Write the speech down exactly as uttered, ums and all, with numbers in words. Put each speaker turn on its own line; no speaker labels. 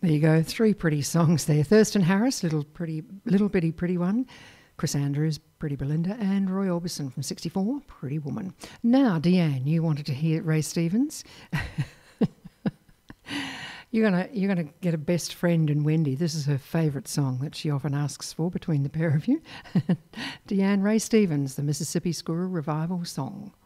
There you go, three pretty songs there. Thurston Harris, little pretty, little bitty pretty one. Chris Andrews, Pretty Belinda, and Roy Orbison from sixty-four, Pretty Woman. Now, Deanne, you wanted to hear Ray Stevens. You're gonna you're gonna get a best friend in Wendy. This is her favourite song that she often asks for between the pair of you. Deanne, Ray Stevens, the Mississippi School Revival song.